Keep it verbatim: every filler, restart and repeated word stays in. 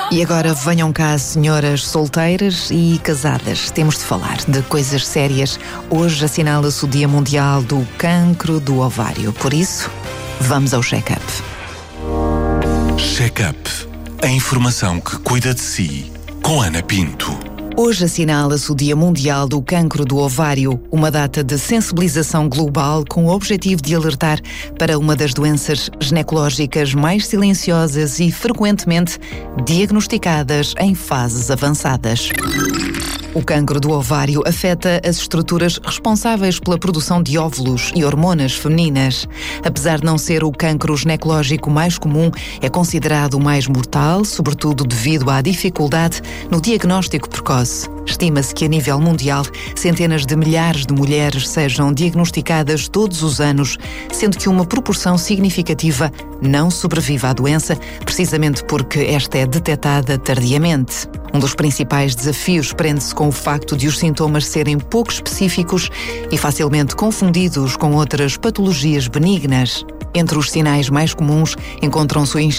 E agora venham cá, senhoras solteiras e casadas. Temos de falar de coisas sérias. Hoje assinala-se o Dia Mundial do Cancro do Ovário. Por isso, vamos ao check-up. Check-up. A informação que cuida de si, com Ana Pinto. Hoje assinala-se o Dia Mundial do Cancro do Ovário, uma data de sensibilização global com o objetivo de alertar para uma das doenças ginecológicas mais silenciosas e frequentemente diagnosticadas em fases avançadas. O cancro do ovário afeta as estruturas responsáveis pela produção de óvulos e hormonas femininas. Apesar de não ser o cancro ginecológico mais comum, é considerado o mais mortal, sobretudo devido à dificuldade no diagnóstico precoce. Estima-se que, a nível mundial, centenas de milhares de mulheres sejam diagnosticadas todos os anos, sendo que uma proporção significativa não sobrevive à doença, precisamente porque esta é detectada tardiamente. Um dos principais desafios prende-se com o facto de os sintomas serem pouco específicos e facilmente confundidos com outras patologias benignas. Entre os sinais mais comuns encontram-se o